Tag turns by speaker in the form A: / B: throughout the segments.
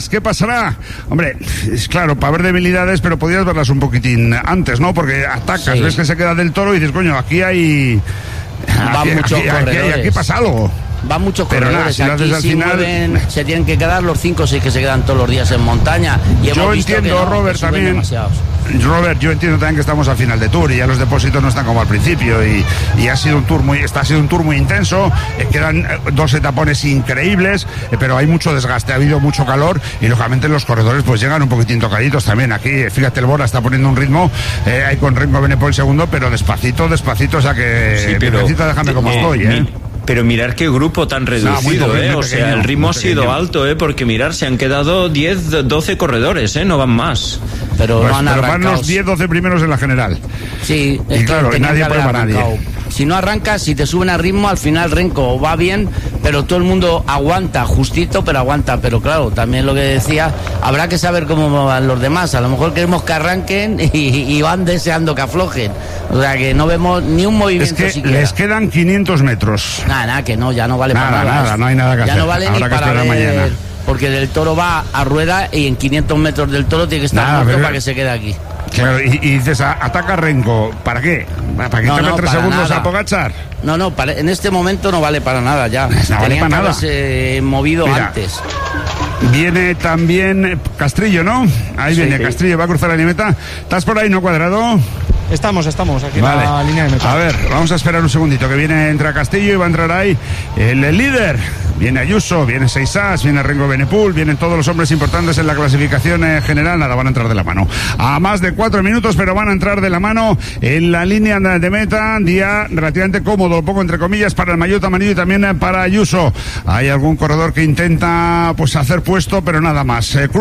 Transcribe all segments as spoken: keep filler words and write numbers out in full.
A: ¿Qué pasará? Hombre, es claro, para ver debilidades, pero podrías verlas un poquitín antes, ¿no? Porque atacas, sí. Ves que se queda del Toro y dices, coño, aquí hay...
B: Va
A: aquí,
B: muchos
A: aquí, aquí, aquí, aquí pasa algo.
B: Van muchos
A: pero
B: corredores,
A: nada, si
B: aquí
A: al
B: sí
A: final...
B: mueven, se tienen que quedar los cinco o seis que se quedan todos los días en montaña. Y hemos
A: yo
B: visto
A: entiendo,
B: que no,
A: Robert,
B: que también.
A: demasiados. Robert, yo entiendo también que estamos al final de Tour y ya los depósitos no están como al principio y, y ha sido un Tour muy, está ha sido un Tour muy intenso, eh, quedan eh, dos etapones increíbles, eh, pero hay mucho desgaste, ha habido mucho calor y lógicamente los corredores pues llegan un poquitín tocaditos también. Aquí, fíjate, el Bora está poniendo un ritmo, eh, hay con Renko Evenepoel el segundo, pero despacito, despacito, o sea que
C: sí, pero,
A: necesita déjame como
C: eh,
A: estoy, ¿eh?
C: Mi... Pero mirar qué grupo tan reducido, no, ¿eh? O sea, pequeño, el ritmo ha sido pequeño. alto, ¿eh? Porque mirar, se han quedado diez, doce corredores, ¿eh? No van más.
B: Pero,
A: pues,
B: no han
A: pero van los diez, doce primeros en la general.
B: Sí,
A: y
B: es
A: claro,
B: que
A: y nadie prueba a nadie.
B: Si no arrancas, si te suben a ritmo, al final Renko va bien, pero todo el mundo aguanta, justito, pero aguanta. Pero claro, también lo que decía, habrá que saber cómo van los demás. A lo mejor queremos que arranquen y, y van deseando que aflojen. O sea, que no vemos ni un movimiento
A: es que
B: siquiera.
A: Les quedan quinientos metros.
B: Nada, nada, que no, ya no vale
A: nada,
B: para nada.
A: Nada, no hay nada que
B: ya
A: hacer.
B: Ya no vale
A: Habrá
B: ni
A: que
B: para ver,
A: mañana.
B: Porque del Toro va a rueda y en quinientos metros del Toro tiene que estar
A: nada,
B: muerto
A: pero...
B: para que se quede aquí.
A: Claro, y, y dices, ataca a Renko, ¿para qué? ¿Para que
B: no,
A: te
B: no,
A: tres segundos
B: nada.
A: a Pogačar?
B: No, no, para, en este momento no vale para nada ya.
A: No
B: Tenían
A: vale para
B: que
A: nada.
B: haberse movido
A: Mira,
B: antes.
A: Viene también Castrillo, ¿no? Ahí
B: sí,
A: viene
B: sí.
A: Castrillo, va a cruzar la línea de meta. ¿Estás por ahí, no, Cuadrado?
D: Estamos, estamos aquí
A: vale.
D: en la línea de meta.
A: A ver, vamos a esperar un segundito, que viene, entra Castillo y va a entrar ahí el, el líder. Viene Ayuso, viene Seisás, viene Renko Evenepoel, vienen todos los hombres importantes en la clasificación eh, general. Nada, van a entrar de la mano. A más de cuatro minutos, pero van a entrar de la mano en la línea de meta. Día relativamente cómodo, poco entre comillas, para el Maillot amarillo y también para Ayuso. Hay algún corredor que intenta pues hacer puesto, pero nada más. Se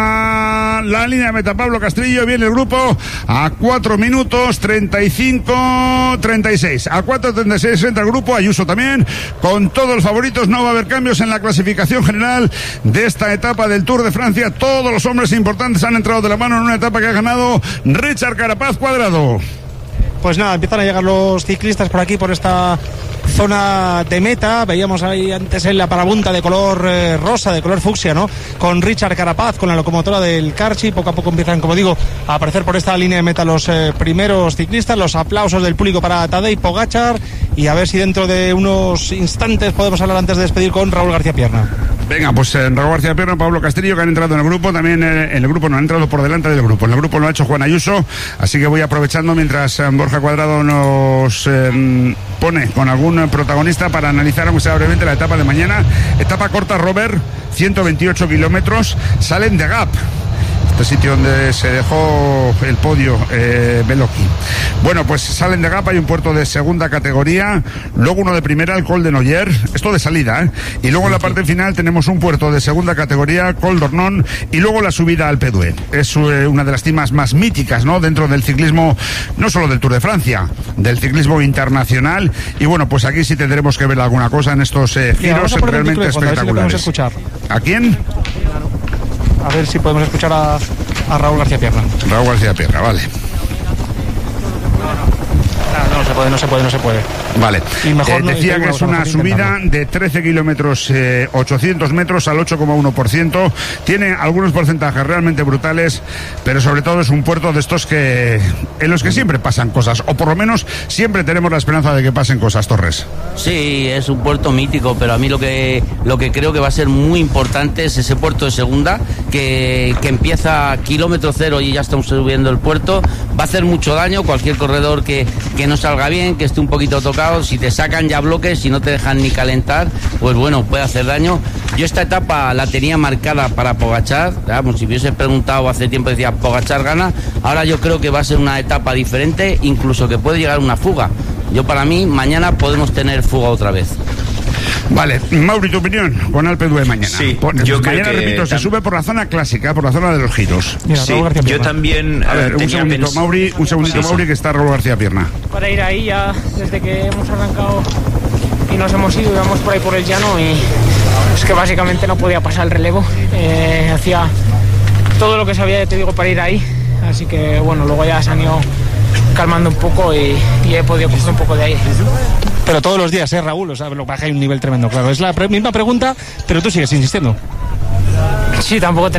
A: cruza la línea de meta Pablo Castrillo, viene el grupo a cuatro minutos, treinta y cinco, treinta y seis. A cuatro treinta y seis entra el grupo, Ayuso también, con todos los favoritos. No va a haber cambios en la clasificación general de esta etapa del Tour de Francia. Todos los hombres importantes han entrado de la mano en una etapa que ha ganado Richard Carapaz. Cuadrado.
D: Pues nada, empiezan a llegar los ciclistas por aquí, por esta zona de meta. Veíamos ahí antes en la parabunta de color eh, rosa, de color fucsia, ¿no? Con Richard Carapaz, con la locomotora del Carchi. Poco a poco empiezan, como digo, a aparecer por esta línea de meta los eh, primeros ciclistas. Los aplausos del público para Tadej Pogačar. Y a ver si dentro de unos instantes podemos hablar antes de despedir con Raúl García Pierna.
A: Venga, pues eh, Raúl García Pierna, Pablo Castillo, que han entrado en el grupo. También eh, en el grupo no han entrado por delante del grupo. En el grupo lo ha hecho Juan Ayuso. Así que voy aprovechando mientras eh, Borja Cuadrado nos eh, pone con algún protagonista para analizar, aunque sea brevemente, la etapa de mañana. Etapa corta, Robert, ciento veintiocho kilómetros. Salen de Gap, este sitio donde se dejó el podio eh, Beloki. Bueno, pues salen de Gap, hay un puerto de segunda categoría, luego uno de primera, el Col de Noyer, esto de salida, ¿eh? Y luego en la parte final tenemos un puerto de segunda categoría, Col d'Ornon, y luego la subida al Pédué. Es eh, una de las cimas más míticas, ¿no? Dentro del ciclismo, no solo del Tour de Francia, del ciclismo internacional. Y bueno, pues aquí sí tendremos que ver alguna cosa en estos eh, giros
D: Mira,
A: realmente espectaculares.
D: A, si
A: ¿A quién?
D: A ver si podemos escuchar a, a Raúl García Pierna.
A: Raúl García Pierna, vale.
D: No, no se puede, no se puede, no se puede.
A: Vale,
D: y mejor
A: eh,
D: no,
A: decía que es una subida de trece kilómetros, eh, ochocientos metros al ocho coma uno por ciento. Tiene algunos porcentajes realmente brutales, pero sobre todo es un puerto de estos que en los que siempre pasan cosas, o por lo menos siempre tenemos la esperanza de que pasen cosas, Torres.
B: Sí, es un puerto mítico, pero a mí lo que lo que creo que va a ser muy importante es ese puerto de segunda, que, que empieza a kilómetro cero y ya estamos subiendo el puerto. Va a hacer mucho daño cualquier corredor que, que no salga bien, que esté un poquito tocado. Si te sacan ya bloques, si no te dejan ni calentar, pues bueno, puede hacer daño. Yo esta etapa la tenía marcada para Pogačar, vamos, si hubiese preguntado hace tiempo decía Pogačar gana. Ahora yo creo que va a ser una etapa diferente, incluso que puede llegar una fuga. Yo para mí, mañana podemos tener fuga otra vez.
A: Vale, Mauri, tu opinión con Alpe d'Huez mañana.
C: Sí,
A: por,
C: yo
A: mañana,
C: creo que
A: repito, se sube por la zona clásica, por la zona de los giros.
D: Mira,
C: sí, yo también.
A: A ver, un segundito, pens... Mauri, un segundito, sí, Mauri, sí. Que está Raúl García Pierna.
E: Para ir ahí ya, desde que hemos arrancado y nos hemos ido, íbamos por ahí por el llano y es que básicamente no podía pasar el relevo. Eh, hacía todo lo que sabía, te digo, para ir ahí. Así que bueno, luego ya se han ido calmando un poco y, y he podido coger un poco de aire.
D: Pero todos los días, ¿eh, Raúl? O sea, lo baja hay un nivel tremendo, claro. Es la pre- misma pregunta, pero tú sigues insistiendo.
E: Sí, tampoco